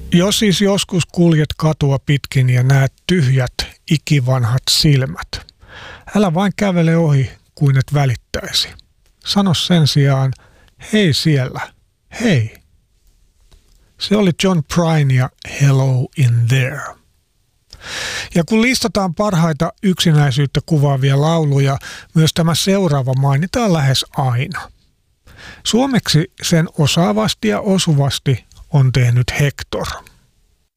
Jos siis joskus kuljet katua pitkin ja näet tyhjät, ikivanhat silmät, älä vain kävele ohi kuin et välittäisi. Sano sen sijaan, hei siellä, hei. Se oli John Prine ja Hello in There. Ja kun listataan parhaita yksinäisyyttä kuvaavia lauluja, myös tämä seuraava mainitaan lähes aina. Suomeksi sen osaavasti ja osuvasti on tehnyt Hector.